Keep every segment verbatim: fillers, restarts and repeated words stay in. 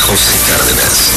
José Cárdenas.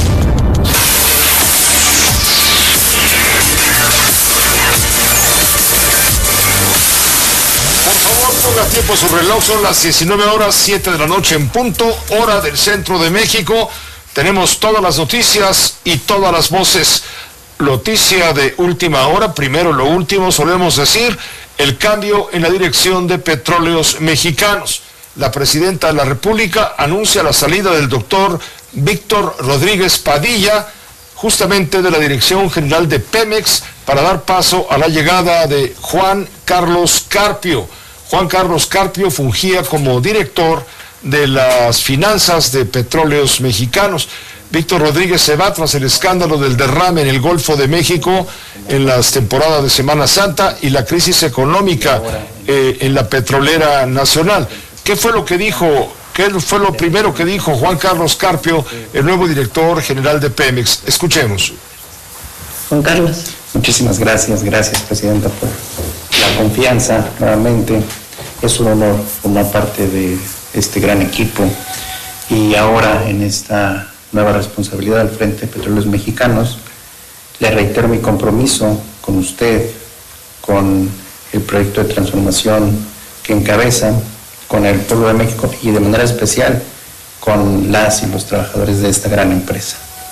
Por favor, ponga tiempo a su reloj, son las diecinueve horas, siete de la noche en punto, hora del centro de México. Tenemos todas las noticias y todas las voces. Noticia de última hora, primero lo último, solemos decir, el cambio en la dirección de Petróleos Mexicanos. La presidenta de la República anuncia la salida del doctor Víctor Rodríguez Padilla, justamente de la Dirección General de Pemex, para dar paso a la llegada de Juan Carlos Carpio. Juan Carlos Carpio fungía como director de las finanzas de Petróleos Mexicanos. Víctor Rodríguez se va tras el escándalo del derrame en el Golfo de México en las temporadas de Semana Santa y la crisis económica eh, en la petrolera nacional. ¿Qué fue lo que dijo, qué fue lo primero que dijo Juan Carlos Carpio, el nuevo director general de Pemex? Escuchemos. Juan Carlos. Muchísimas gracias, gracias Presidenta por la confianza nuevamente. Es un honor formar parte de este gran equipo y ahora en esta nueva responsabilidad al frente de Petróleos Mexicanos, le reitero mi compromiso con usted, con el proyecto de transformación que encabeza, con el pueblo de México y de manera especial con las y los trabajadores de esta gran empresa.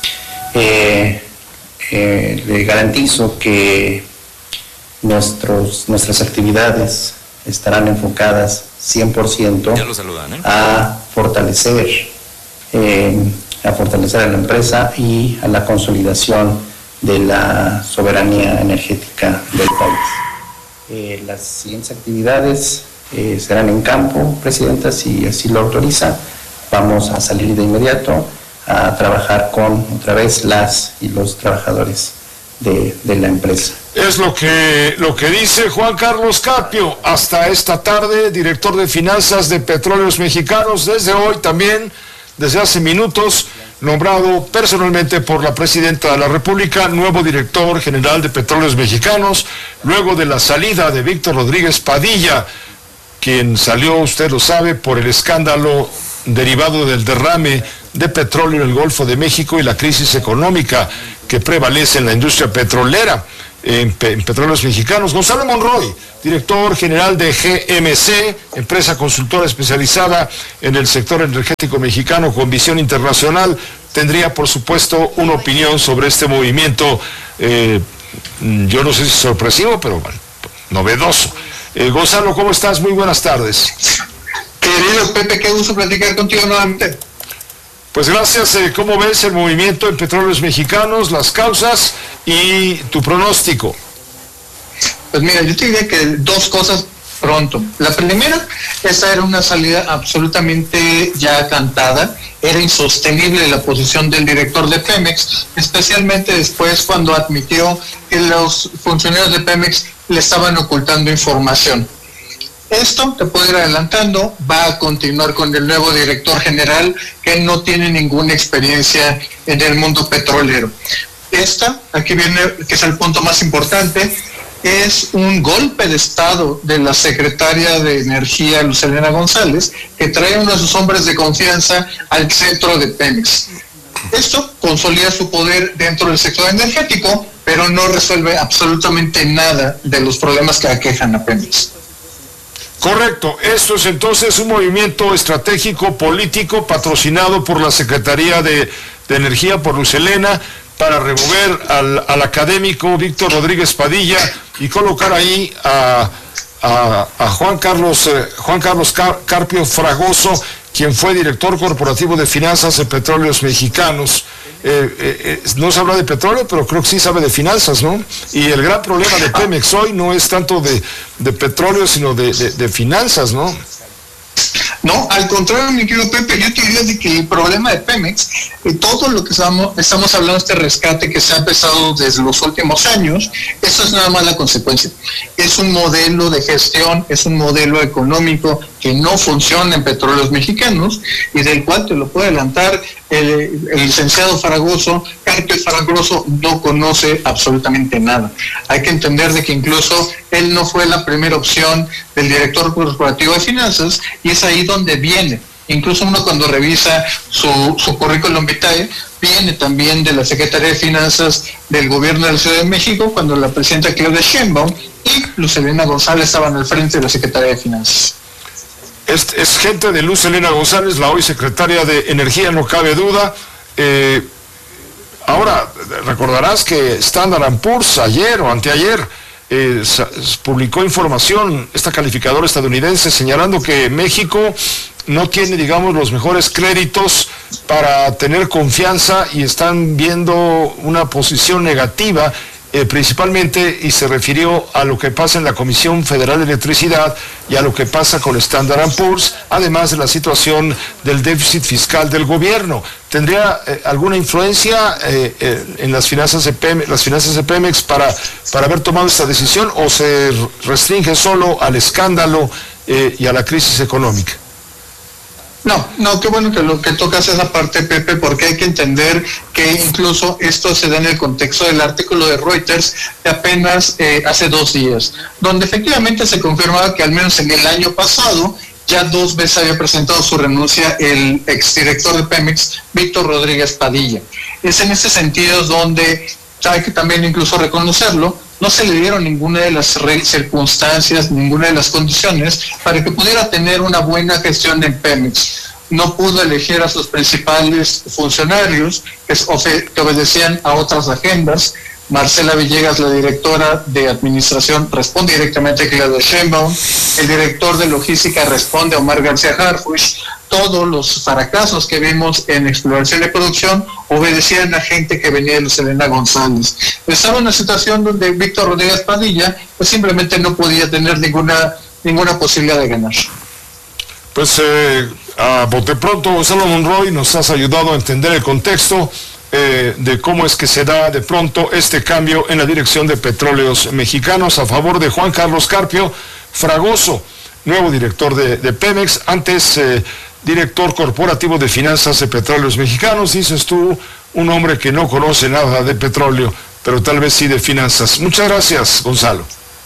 Eh, eh, le garantizo que nuestros, nuestras actividades estarán enfocadas cien por ciento ya lo saludan, ¿eh? a fortalecer eh, a fortalecer a la empresa y a la consolidación de la soberanía energética del país. Eh, las siguientes actividades eh, serán en campo, Presidenta, si así lo autoriza. Vamos a salir de inmediato a trabajar con otra vez las y los trabajadores de, de la empresa. Es lo que, lo que dice Juan Carlos Carpio, hasta esta tarde, director de finanzas de Petróleos Mexicanos, desde hoy también, desde hace minutos, nombrado personalmente por la Presidenta de la República, nuevo director general de Petróleos Mexicanos, luego de la salida de Víctor Rodríguez Padilla, quien salió, usted lo sabe, por el escándalo derivado del derrame de petróleo en el Golfo de México y la crisis económica que prevalece en la industria petrolera. En, Pe- en Petróleos Mexicanos. Gonzalo Monroy, director general de G M C, empresa consultora especializada en el sector energético mexicano con visión internacional, tendría por supuesto una opinión sobre este movimiento, eh, yo no sé si sorpresivo, pero bueno, novedoso. Eh, Gonzalo, ¿cómo estás? Muy buenas tardes. Querido Pepe, qué gusto platicar contigo nuevamente. Pues gracias. Eh, ¿Cómo ves el movimiento en Petróleos Mexicanos, las causas y tu pronóstico? Pues mira, yo te diría que dos cosas pronto. La primera, esa era una salida absolutamente ya cantada. Era insostenible la posición del director de Pemex, especialmente después cuando admitió que los funcionarios de Pemex le estaban ocultando información. Esto, te puedo ir adelantando, va a continuar con el nuevo director general que no tiene ninguna experiencia en el mundo petrolero. Esta, aquí viene, que es el punto más importante, es un golpe de estado de la secretaria de Energía, Luz Helena González, que trae uno de sus hombres de confianza al centro de Pemex. Esto consolida su poder dentro del sector energético, pero no resuelve absolutamente nada de los problemas que aquejan a Pemex. Correcto, esto es entonces un movimiento estratégico político patrocinado por la Secretaría de, de Energía, por Luz Helena, para remover al, al académico Víctor Rodríguez Padilla y colocar ahí a, a, a Juan Carlos, eh, Juan Carlos Car- Carpio Fragoso, quien fue director corporativo de finanzas de Petróleos Mexicanos. Eh, eh, eh, no se habla de petróleo, pero creo que sí sabe de finanzas, ¿no? Y el gran problema de Pemex hoy no es tanto de, de petróleo, sino de, de, de finanzas, ¿no? No, al contrario, mi querido Pepe, yo te diría de que el problema de Pemex, eh, todo lo que estamos, estamos hablando de este rescate que se ha empezado desde los últimos años, eso es nada más la consecuencia. Es un modelo de gestión, es un modelo económico que no funciona en Petróleos Mexicanos y del cual te lo puede adelantar el, el licenciado Fragoso. Carpio Fragoso no conoce absolutamente nada. Hay que entender de que incluso él no fue la primera opción del director corporativo de finanzas y es ahí donde viene Incluso uno cuando revisa su, su currículum vitae, viene también de la Secretaría de Finanzas del Gobierno de la Ciudad de México, cuando la presidenta Claudia Sheinbaum y Luz Helena González estaban al frente de la Secretaría de Finanzas. Es, es gente de Luz Helena González, la hoy secretaria de Energía, no cabe duda. Eh, ahora, recordarás que Standard and Poor's ayer o anteayer Eh, publicó información, esta calificadora estadounidense, señalando que México no tiene, digamos, los mejores créditos para tener confianza y están viendo una posición negativa, eh, principalmente, y se refirió a lo que pasa en la Comisión Federal de Electricidad y a lo que pasa con Standard and Poor's, además de la situación del déficit fiscal del gobierno. ¿Tendría eh, alguna influencia eh, eh, en las finanzas de Pemex, las finanzas de Pemex para, para haber tomado esta decisión, o se restringe solo al escándalo eh, y a la crisis económica? No, no, qué bueno que lo que tocas esa parte, Pepe, porque hay que entender que incluso esto se da en el contexto del artículo de Reuters de apenas eh, hace dos días, donde efectivamente se confirmaba que al menos en el año pasado ya dos veces había presentado su renuncia el exdirector de Pemex, Víctor Rodríguez Padilla. Es en ese sentido donde hay que también incluso reconocerlo, no se le dieron ninguna de las circunstancias, ninguna de las condiciones para que pudiera tener una buena gestión en Pemex. No pudo elegir a sus principales funcionarios que, que obedecían a otras agendas. Marcela Villegas, la directora de administración, responde directamente a Claudia Sheinbaum. El director de logística responde a Omar García Harfuch. Todos los fracasos que vimos en exploración y producción obedecían a gente que venía de Luz Helena González. Estaba en una situación donde Víctor Rodríguez Padilla pues simplemente no podía tener ninguna ninguna posibilidad de ganar. Pues eh, a bote pronto, Gonzalo Monroy, nos has ayudado a entender el contexto eh, de cómo es que se da de pronto este cambio en la dirección de Petróleos Mexicanos a favor de Juan Carlos Carpio Fragoso, nuevo director de, de Pemex, antes eh, director corporativo de finanzas de Petróleos Mexicanos. Dices tú, un hombre que no conoce nada de petróleo, pero tal vez sí de finanzas. Muchas gracias, Gonzalo.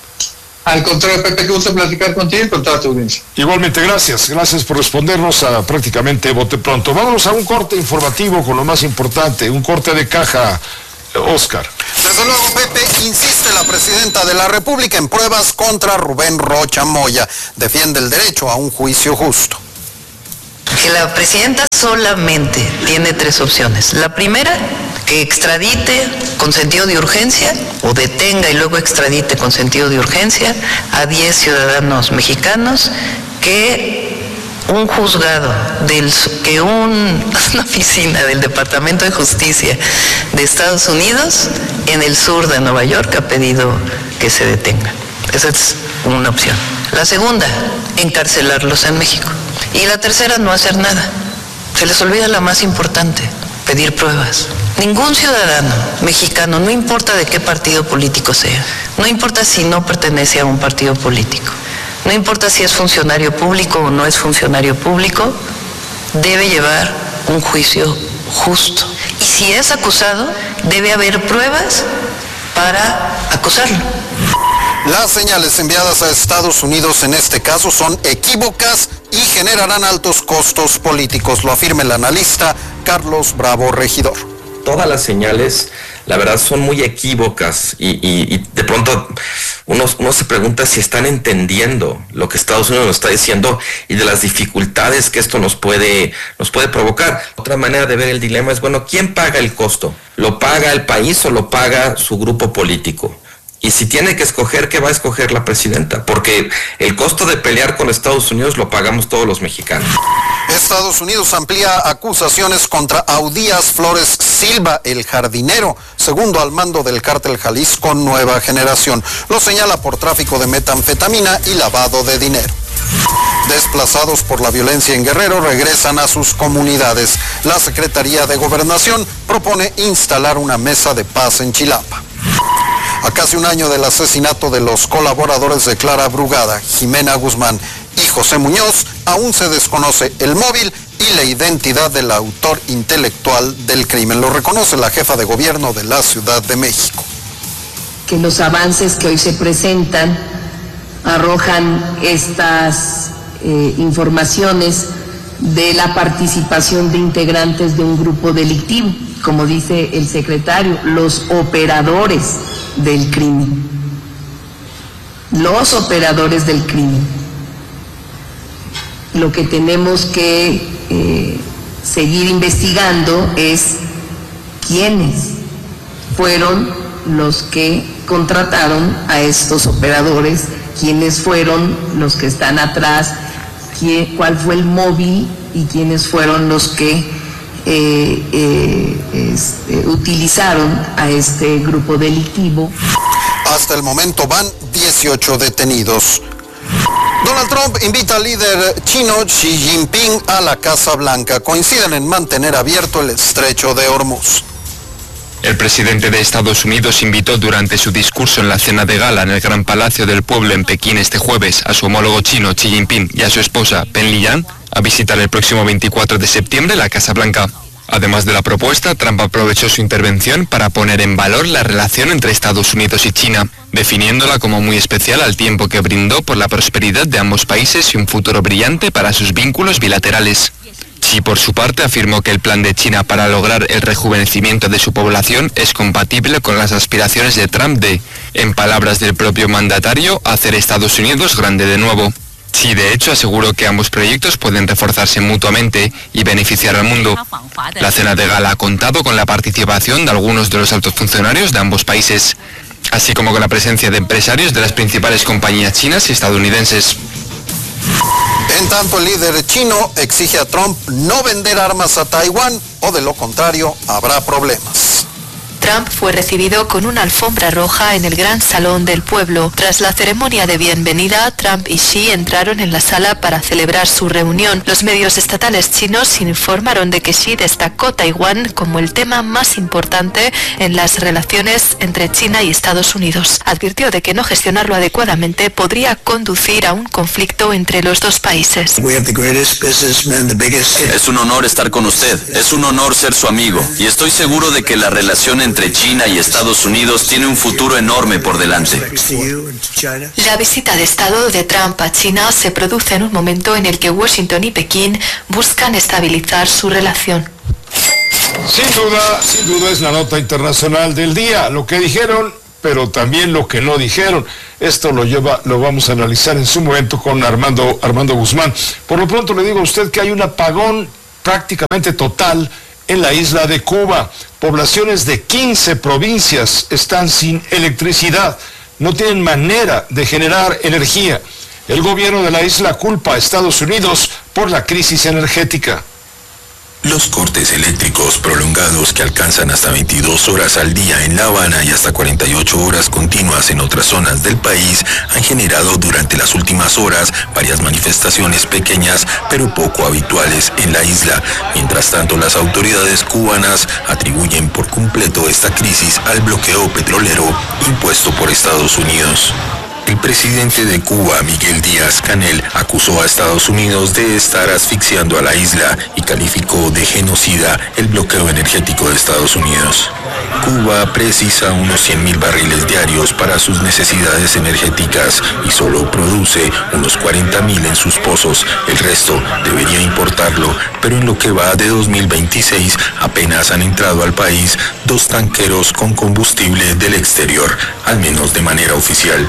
Al contrario, Pepe, que gusto platicar contigo y con toda tu audiencia. Igualmente, gracias. Gracias por respondernos a prácticamente bote pronto. Vámonos a un corte informativo con lo más importante, un corte de caja, Oscar. Desde luego, Pepe, insiste la presidenta de la República en pruebas contra Rubén Rocha Moya. Defiende el derecho a un juicio justo. Que la presidenta solamente tiene tres opciones. La primera, que extradite con sentido de urgencia, o detenga y luego extradite con sentido de urgencia a diez ciudadanos mexicanos que un juzgado, del, que un, una oficina del Departamento de Justicia de Estados Unidos en el sur de Nueva York ha pedido que se detengan. Esa es una opción. La segunda, encarcelarlos en México. Y la tercera, no hacer nada. Se les olvida la más importante, pedir pruebas. Ningún ciudadano mexicano, no importa de qué partido político sea, no importa si no pertenece a un partido político, no importa si es funcionario público o no es funcionario público, debe llevar un juicio justo. Y si es acusado, debe haber pruebas para acusarlo. Las señales enviadas a Estados Unidos en este caso son equívocas y generarán altos costos políticos, lo afirma el analista Carlos Bravo Regidor. Todas las señales, la verdad, son muy equívocas y, y, y de pronto uno, uno se pregunta si están entendiendo lo que Estados Unidos nos está diciendo y de las dificultades que esto nos puede, nos puede provocar. Otra manera de ver el dilema es, bueno, ¿quién paga el costo? ¿Lo paga el país o lo paga su grupo político? Y si tiene que escoger, ¿qué va a escoger la presidenta? Porque el costo de pelear con Estados Unidos lo pagamos todos los mexicanos. Estados Unidos amplía acusaciones contra Audías Flores Silva, el jardinero, segundo al mando del cártel Jalisco Nueva Generación. Lo señala por tráfico de metanfetamina y lavado de dinero. Desplazados por la violencia en Guerrero regresan a sus comunidades. La Secretaría de Gobernación propone instalar una mesa de paz en Chilapa. A casi un año del asesinato de los colaboradores de Clara Brugada, Jimena Guzmán y José Muñoz, aún se desconoce el móvil y la identidad del autor intelectual del crimen. Lo reconoce la jefa de gobierno de la Ciudad de México. Que los avances que hoy se presentan arrojan estas eh, informaciones de la participación de integrantes de un grupo delictivo, como dice el secretario, los operadores del crimen. Los operadores del crimen. Lo que tenemos que eh, seguir investigando es quiénes fueron los que contrataron a estos operadores, quiénes fueron los que están atrás, quién, cuál fue el móvil y quiénes fueron los que eh, eh, este, utilizaron a este grupo delictivo. Hasta el momento van dieciocho detenidos. Donald Trump invita al líder chino Xi Jinping a la Casa Blanca. Coinciden en mantener abierto el estrecho de Hormuz. El presidente de Estados Unidos invitó durante su discurso en la cena de gala en el Gran Palacio del Pueblo en Pekín este jueves a su homólogo chino Xi Jinping y a su esposa Pen Liyuan a visitar el próximo veinticuatro de septiembre la Casa Blanca. Además de la propuesta, Trump aprovechó su intervención para poner en valor la relación entre Estados Unidos y China, definiéndola como muy especial al tiempo que brindó por la prosperidad de ambos países y un futuro brillante para sus vínculos bilaterales. Xi, por su parte, afirmó que el plan de China para lograr el rejuvenecimiento de su población es compatible con las aspiraciones de Trump de, en palabras del propio mandatario, hacer Estados Unidos grande de nuevo. Xi, de hecho, aseguró que ambos proyectos pueden reforzarse mutuamente y beneficiar al mundo. La cena de gala ha contado con la participación de algunos de los altos funcionarios de ambos países, así como con la presencia de empresarios de las principales compañías chinas y estadounidenses. En tanto, el líder chino exige a Trump no vender armas a Taiwán o de lo contrario habrá problemas. Trump fue recibido con una alfombra roja en el Gran Salón del Pueblo. Tras la ceremonia de bienvenida, Trump y Xi entraron en la sala para celebrar su reunión. Los medios estatales chinos informaron de que Xi destacó Taiwán como el tema más importante en las relaciones entre China y Estados Unidos. Advirtió de que no gestionarlo adecuadamente podría conducir a un conflicto entre los dos países. Es un honor estar con usted, es un honor ser su amigo y estoy seguro de que la relación entre entre China y Estados Unidos tiene un futuro enorme por delante. La visita de Estado de Trump a China se produce en un momento en el que Washington y Pekín buscan estabilizar su relación. Sin duda, sin duda es la nota internacional del día, lo que dijeron, pero también lo que no dijeron. Esto lo lleva, lo vamos a analizar en su momento con Armando, Armando Guzmán. Por lo pronto le digo a usted que hay un apagón prácticamente total en la isla de Cuba. Poblaciones de quince provincias están sin electricidad, no tienen manera de generar energía. El gobierno de la isla culpa a Estados Unidos por la crisis energética. Los cortes eléctricos prolongados que alcanzan hasta veintidós horas al día en La Habana y hasta cuarenta y ocho horas continuas en otras zonas del país han generado durante las últimas horas varias manifestaciones pequeñas pero poco habituales en la isla. Mientras tanto, las autoridades cubanas atribuyen por completo esta crisis al bloqueo petrolero impuesto por Estados Unidos. El presidente de Cuba, Miguel Díaz-Canel, acusó a Estados Unidos de estar asfixiando a la isla y calificó de genocida el bloqueo energético de Estados Unidos. Cuba precisa unos cien mil barriles diarios para sus necesidades energéticas y solo produce unos cuarenta mil en sus pozos. El resto debería importarlo, pero en lo que va de dos mil veintiséis apenas han entrado al país dos tanqueros con combustible del exterior, al menos de manera oficial.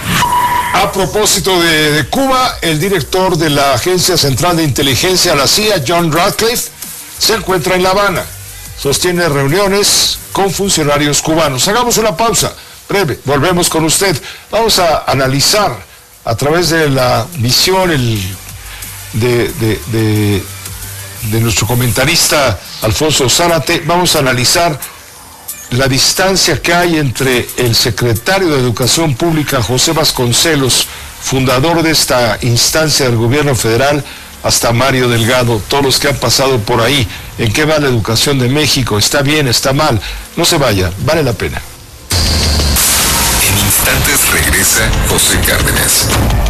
A propósito de, de Cuba, el director de la Agencia Central de Inteligencia, la C I A, John Ratcliffe, se encuentra en La Habana. Sostiene reuniones con funcionarios cubanos. Hagamos una pausa breve, volvemos con usted. Vamos a analizar a través de la visión el, de, de, de, de nuestro comentarista Alfonso Zárate, vamos a analizar la distancia que hay entre el secretario de Educación Pública, José Vasconcelos, fundador de esta instancia del gobierno federal, hasta Mario Delgado, todos los que han pasado por ahí. ¿En qué va la educación de México? ¿Está bien? ¿Está mal? No se vaya, vale la pena. En instantes regresa José Cárdenas.